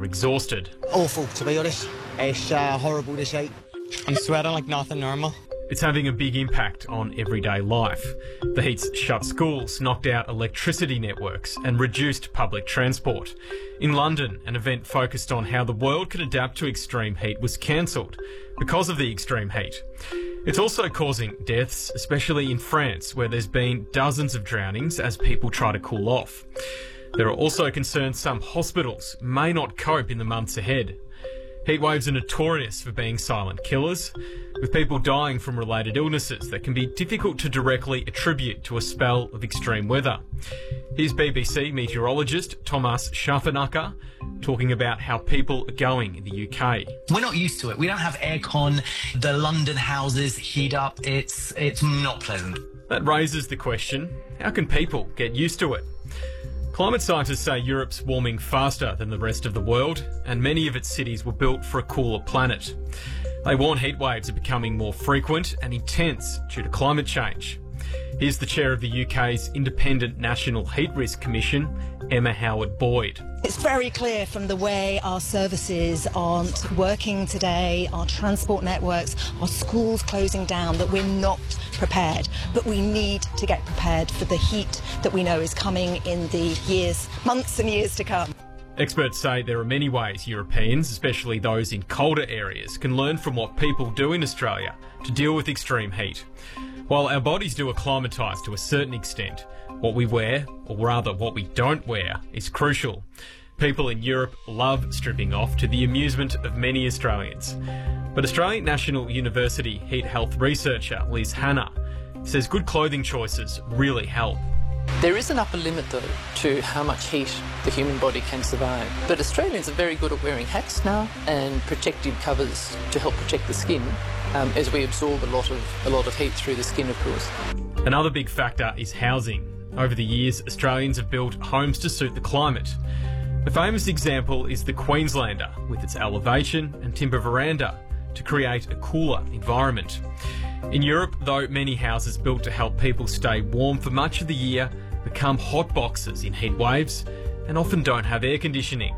exhausted. Awful, to be honest. It's horrible, this heat. I'm sweating like nothing normal. It's having a big impact on everyday life. The heat's shut schools, knocked out electricity networks and reduced public transport. In London, an event focused on how the world could adapt to extreme heat was cancelled because of the extreme heat. It's also causing deaths, especially in France, where there's been dozens of drownings as people try to cool off. There are also concerns some hospitals may not cope in the months ahead. Heatwaves are notorious for being silent killers, with people dying from related illnesses that can be difficult to directly attribute to a spell of extreme weather. Here's BBC meteorologist Thomas Schaffenacker talking about how people are going in the UK. We're not used to it. We don't have aircon. The London houses heat up. It's not pleasant. That raises the question, how can people get used to it? Climate scientists say Europe's warming faster than the rest of the world, and many of its cities were built for a cooler planet. They warn heatwaves are becoming more frequent and intense due to climate change. Here's the chair of the UK's Independent National Heat Risk Commission, Emma Howard-Boyd. It's very clear from the way our services aren't working today, our transport networks, our schools closing down, that we're not prepared. But we need to get prepared for the heat that we know is coming in the months and years to come. Experts say there are many ways Europeans, especially those in colder areas, can learn from what people do in Australia to deal with extreme heat. While our bodies do acclimatise to a certain extent, what we wear, or rather what we don't wear, is crucial. People in Europe love stripping off to the amusement of many Australians. But Australian National University heat health researcher Liz Hanna says good clothing choices really help. There is an upper limit, though, to how much heat the human body can survive. But Australians are very good at wearing hats now and protective covers to help protect the skin as we absorb a lot of heat through the skin, of course. Another big factor is housing. Over the years, Australians have built homes to suit the climate. A famous example is the Queenslander, with its elevation and timber veranda to create a cooler environment. In Europe, though, many houses built to help people stay warm for much of the year become hot boxes in heat waves and often don't have air conditioning.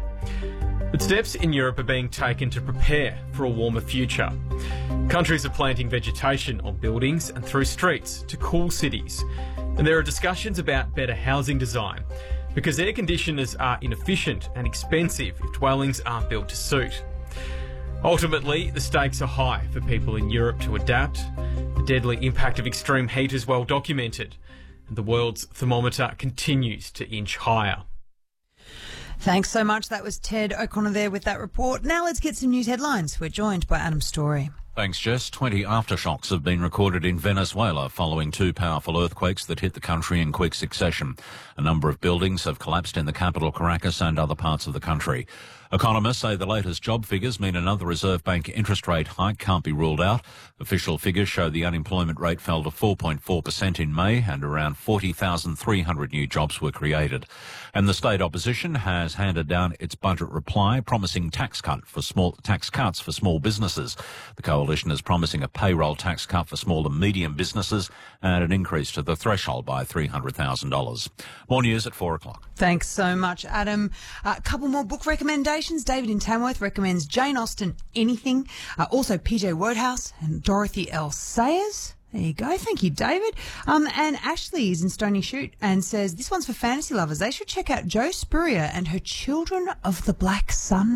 But steps in Europe are being taken to prepare for a warmer future. Countries are planting vegetation on buildings and through streets to cool cities. And there are discussions about better housing design, because air conditioners are inefficient and expensive if dwellings aren't built to suit. Ultimately, the stakes are high for people in Europe to adapt. The deadly impact of extreme heat is well documented, and the world's thermometer continues to inch higher. Thanks so much. That was Ted O'Connor there with that report. Now let's get some news headlines. We're joined by Adam Story. Thanks, Jess. 20 aftershocks have been recorded in Venezuela following two powerful earthquakes that hit the country in quick succession. A number of buildings have collapsed in the capital, Caracas, and other parts of the country. Economists say the latest job figures mean another Reserve Bank interest rate hike can't be ruled out. Official figures show the unemployment rate fell to 4.4% in May and around 40,300 new jobs were created. And the state opposition has handed down its budget reply promising tax cuts for small businesses. The coalition is promising a payroll tax cut for small and medium businesses and an increase to the threshold by $300,000. More news at 4 o'clock. Thanks so much, Adam. A couple more book recommendations. David in Tamworth recommends Jane Austen, Anything. Also PJ Wodehouse and Dorothy L. Sayers. There you go. Thank you, David. And Ashley is in Stony Shoot and says this one's for fantasy lovers. They should check out Jo Spurrier and her Children of the Black Sun